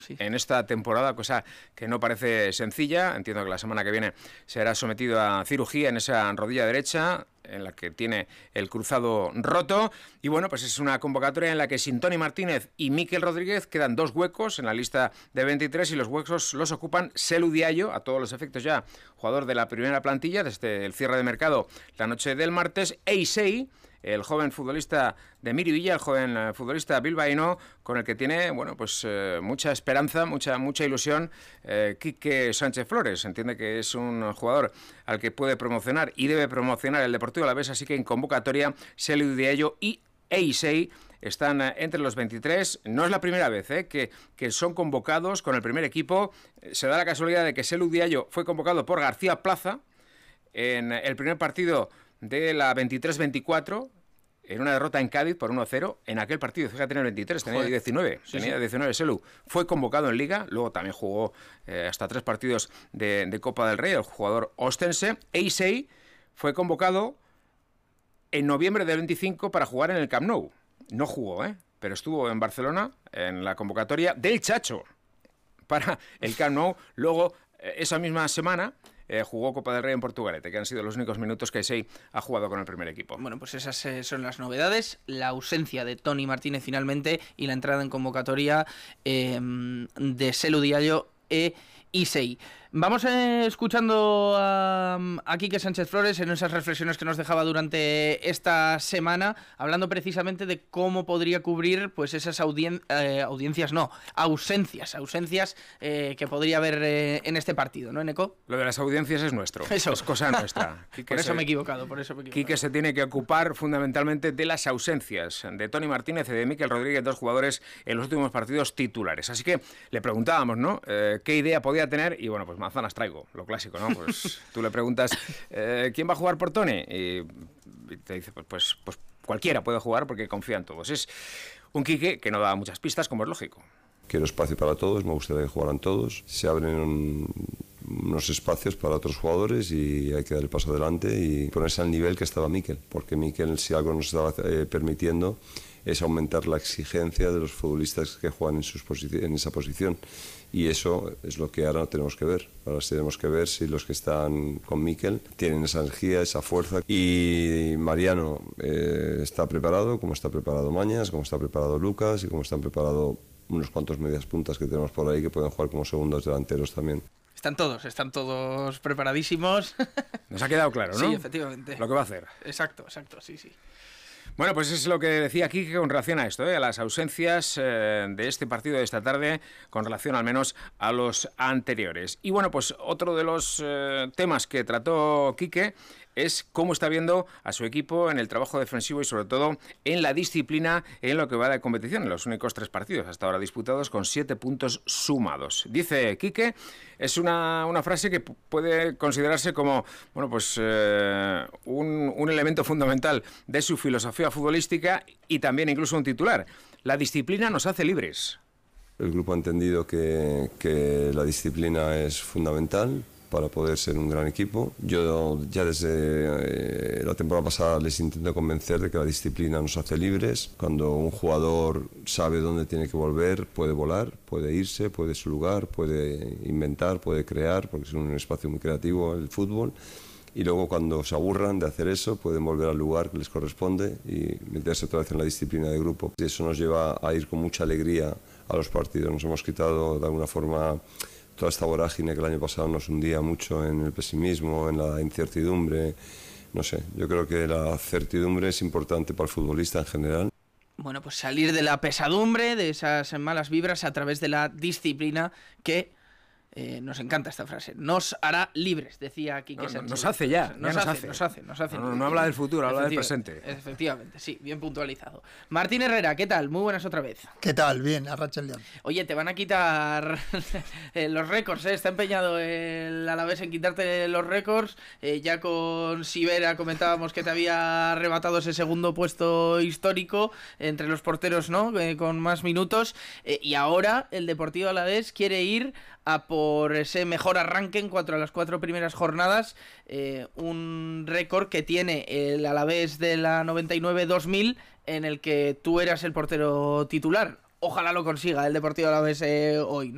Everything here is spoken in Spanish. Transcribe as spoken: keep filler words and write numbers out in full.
Sí. En esta temporada, cosa que no parece sencilla. Entiendo que la semana que viene será sometido a cirugía en esa rodilla derecha, en la que tiene el cruzado roto. Y bueno, pues es una convocatoria en la que sin Toni Martínez y Mikel Rodríguez quedan dos huecos en la lista de veintitrés, y los huecos los ocupan Selu Diallo, a todos los efectos ya jugador de la primera plantilla desde el cierre de mercado la noche del martes, e Issei, el joven futbolista de Miribilla, el joven eh, futbolista bilbaíno, con el que tiene, bueno, pues eh, mucha esperanza, mucha mucha ilusión, eh, Quique Sánchez Flores. Entiende que es un jugador al que puede promocionar y debe promocionar el Deportivo Alavés, así que en convocatoria Selu Diallo y Issei están entre los veintitrés. No es la primera vez eh, que, que son convocados con el primer equipo. Se da la casualidad de que Selu Diallo fue convocado por García Plaza en el primer partido de la veintitrés veinticuatro, en una derrota en Cádiz por uno a cero. En aquel partido, fíjate, tenía veintitrés, tenía Joder. diecinueve, sí, tenía sí. diecinueve Selu. Fue convocado en Liga, luego también jugó eh, hasta tres partidos de, de Copa del Rey, el jugador ostense. Issei fue convocado en noviembre del veinticinco para jugar en el Camp Nou. No jugó, ¿eh? Pero estuvo en Barcelona en la convocatoria del Chacho para el Camp Nou. Luego, eh, esa misma semana, Eh, jugó Copa del Rey en Portugalete, que han sido los únicos minutos que Issei ha jugado con el primer equipo. Bueno, pues esas eh, son las novedades, la ausencia de Toni Martínez finalmente y la entrada en convocatoria eh, de Selu Diallo e Issei. Vamos eh, escuchando a, a Quique Sánchez Flores en esas reflexiones que nos dejaba durante esta semana, hablando precisamente de cómo podría cubrir pues esas audien eh, audiencias, no, ausencias, ausencias eh, que podría haber eh, en este partido, ¿no, Eneco? Lo de las audiencias es nuestro, eso. Es cosa nuestra. por eso se, me he equivocado, por eso me he equivocado. Quique se tiene que ocupar fundamentalmente de las ausencias de Toni Martínez y de Mikel Rodríguez, dos jugadores en los últimos partidos titulares. Así que le preguntábamos, ¿no?, eh, qué idea podía tener, y bueno, pues manzanas traigo, lo clásico, ¿no? Pues tú le preguntas, eh, ¿quién va a jugar por Toni? Y te dice, pues, pues, pues cualquiera puede jugar porque confía en todos. Es un Quique que no da muchas pistas, como es lógico. Quiero espacio para todos, me gustaría que jugaran todos. Se abren un, unos espacios para otros jugadores y hay que dar el paso adelante y ponerse al nivel que estaba Mikel, porque Mikel, si algo nos estaba eh, permitiendo, es aumentar la exigencia de los futbolistas que juegan en, sus en esa posición, y eso es lo que ahora tenemos que ver. Ahora tenemos que ver si los que están con Mikel tienen esa energía, esa fuerza, y Mariano eh, está preparado, como está preparado Mañas, como está preparado Lucas y como están preparados unos cuantos medias puntas que tenemos por ahí que pueden jugar como segundos delanteros también. Están todos, están todos preparadísimos. Nos ha quedado claro, ¿no? Sí, efectivamente. Lo que va a hacer. Exacto, exacto, sí, sí. Bueno, pues es lo que decía aquí con relación a esto, ¿eh? A las ausencias eh, de este partido de esta tarde, con relación al menos a los anteriores. Y bueno, pues otro de los eh, temas que trató Quique es cómo está viendo a su equipo en el trabajo defensivo y sobre todo en la disciplina en lo que va de competición, en los únicos tres partidos hasta ahora disputados con siete puntos sumados. Dice Quique, es una, una frase que puede considerarse como, bueno, pues eh, un, un elemento fundamental de su filosofía futbolística y también incluso un titular. La disciplina nos hace libres. El grupo ha entendido que, que la disciplina es fundamental para poder ser un gran equipo. Yo ya desde eh, la temporada pasada les intento convencer de que la disciplina nos hace libres. Cuando un jugador sabe dónde tiene que volver, puede volar, puede irse, puede su lugar, puede inventar, puede crear, porque es un espacio muy creativo el fútbol. Y luego cuando se aburran de hacer eso, pueden volver al lugar que les corresponde y meterse otra vez en la disciplina de grupo. Y eso nos lleva a ir con mucha alegría a los partidos. Nos hemos quitado de alguna forma toda esta vorágine que el año pasado nos hundía mucho en el pesimismo, en la incertidumbre. No sé, yo creo que la certidumbre es importante para el futbolista en general. Bueno, pues salir de la pesadumbre, de esas malas vibras a través de la disciplina que... Eh, nos encanta esta frase. Nos hará libres, decía Quique Sánchez. No, nos hace ya, nos, ya hace, nos hace, nos hace, nos hace. No, no habla del futuro, habla del presente. Efectivamente, sí, bien puntualizado. Martín Herrera, ¿qué tal? Muy buenas otra vez. ¿Qué tal? Bien, arracha el león. Oye, te van a quitar los récords, ¿eh? Está empeñado el Alavés en quitarte los récords. Eh, ya con Sivera comentábamos que te había arrebatado ese segundo puesto histórico entre los porteros, ¿no? Eh, con más minutos. Eh, y ahora el Deportivo Alavés quiere ir a por ese mejor arranque en cuanto a las cuatro primeras jornadas, eh, un récord que tiene el Alavés de la noventa y nueve dos mil, en el que tú eras el portero titular. Ojalá lo consiga el Deportivo Alavés eh, hoy.